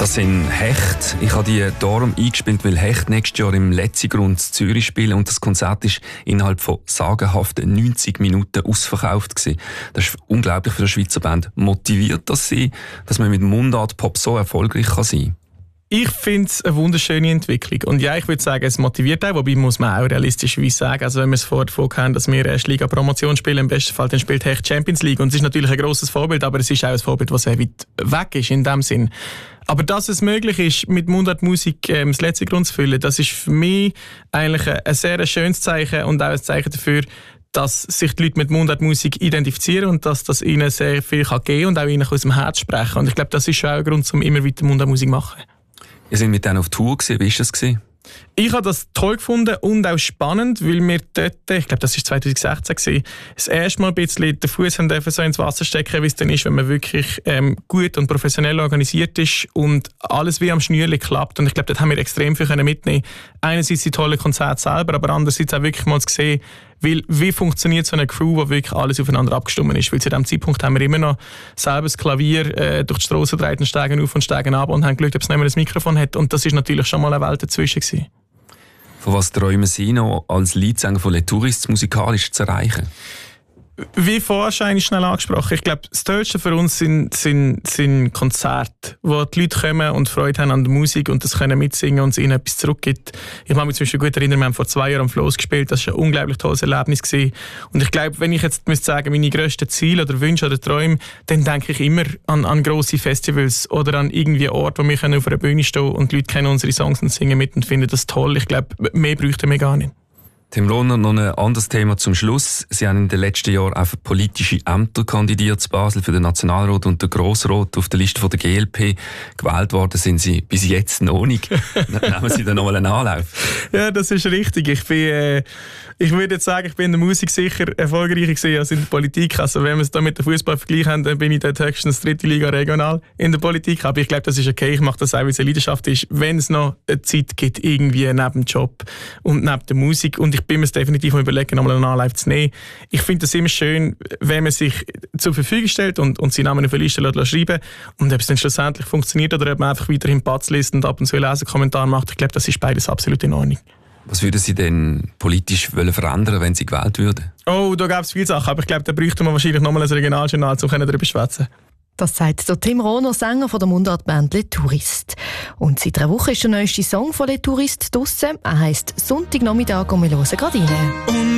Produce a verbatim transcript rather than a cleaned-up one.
Das sind Hecht. Ich habe die darum eingespielt, weil Hecht nächstes Jahr im Letzigrund in Zürich spielen und das Konzert ist innerhalb von sagenhaften neunzig Minuten ausverkauft gewesen. Das ist unglaublich für eine Schweizer Band. Motiviert das Sie, dass man mit Mundart-Pop so erfolgreich kann sein kann? Ich finde es eine wunderschöne Entwicklung. Und ja, ich würde sagen, es motiviert auch, wobei muss man auch realistischerweise sagen, also wenn wir es vorher haben, dass wir erst Liga-Promotion spielen, im besten Fall dann spielt Hecht Champions League. Und es ist natürlich ein grosses Vorbild, aber es ist auch ein Vorbild, das sehr weit weg ist in dem Sinn. Aber dass es möglich ist, mit Mundartmusik ähm, das letzte Grund zu füllen, das ist für mich eigentlich ein, ein sehr schönes Zeichen und auch ein Zeichen dafür, dass sich die Leute mit Mundartmusik identifizieren und dass das ihnen sehr viel kann geben und auch ihnen aus dem Herz sprechen. Und ich glaube, das ist schon auch ein Grund, um immer weiter Mundartmusik zu machen. Ihr seid mit denen auf Tour gewesen. Wie war das gewesen? Ich habe das toll gefunden und auch spannend, weil wir dort, ich glaube, das war zwanzig sechzehn gewesen, das erste Mal ein bisschen den Fuß haben dürfen so ins Wasser stecken, wie es dann ist, wenn man wirklich ähm, gut und professionell organisiert ist und alles wie am Schnürli klappt. Und ich glaube, dort haben wir extrem viel mitnehmen können. Einerseits die tollen Konzerte selber, aber andererseits auch wirklich mal zu sehen, weil, wie funktioniert so eine Crew, wo wirklich alles aufeinander abgestimmt ist. Weil zu diesem Zeitpunkt haben wir immer noch selber das Klavier äh, durch die Strasse gedreht und steigen auf und steigen ab und haben geschaut, ob es nicht mehr ein Mikrofon hat. Und das ist natürlich schon mal eine Welt dazwischen gewesen. Von was träumen Sie noch als Leadsänger von Les Touristes musikalisch zu erreichen? Wie vorhin schnell angesprochen, ich glaube, das Tollste für uns sind, sind, sind Konzerte, wo die Leute kommen und Freude haben an der Musik und das können mitsingen und es ihnen etwas zurückgibt. Ich kann mich zum Beispiel gut erinnern, wir haben vor zwei Jahren am Floss gespielt, das war ein unglaublich tolles Erlebnis gewesen. Und ich glaube, wenn ich jetzt müsste sagen, meine grössten Ziele oder Wünsche oder Träume, dann denke ich immer an, an grosse Festivals oder an irgendwie einen Ort, wo wir auf einer Bühne stehen und die Leute kennen unsere Songs und singen mit und finden das toll. Ich glaube, mehr bräuchten wir gar nicht. Tim Lohner, noch ein anderes Thema zum Schluss. Sie haben in den letzten Jahren auch für politische Ämter kandidiert zu Basel, für den Nationalrat und den Grossrat. Auf der Liste von der G L P gewählt worden sind Sie bis jetzt noch nicht. Nehmen Sie dann noch mal einen Anlauf. Ja, das ist richtig. Ich bin, äh, ich würde jetzt sagen, ich bin in der Musik sicher erfolgreicher gewesen als in der Politik. Also wenn wir es da mit dem Fußball vergleichen, dann bin ich dort höchstens dritte Liga regional in der Politik. Aber ich glaube, das ist okay. Ich mache das auch, weil es eine Leidenschaft ist, wenn es noch eine Zeit gibt, irgendwie neben dem Job und neben der Musik. Und ich bin mir definitiv mal überlegen, nochmal einen Anlauf zu nehmen. Ich finde es immer schön, wenn man sich zur Verfügung stellt und, und seinen Namen auf eine Liste schreiben und ob es dann schlussendlich funktioniert oder ob man einfach weiterhin Patz liest und ab und zu einen Leserkommentar macht. Ich glaube, das ist beides absolut in Ordnung. Was würden Sie denn politisch verändern, wenn Sie gewählt würden? Oh, da gäbe es viele Sachen, aber ich glaube, da bräuchte man wahrscheinlich nochmal ein Regionaljournal, um darüber zu schwätzen. Das sagt der Tim Rohner, Sänger von der Mundartband Les Touristes. Und seit einer Woche ist der neueste Song von Les Touristes draussen. Er heisst «Sonntagnachmittag» und wir hören gerade rein.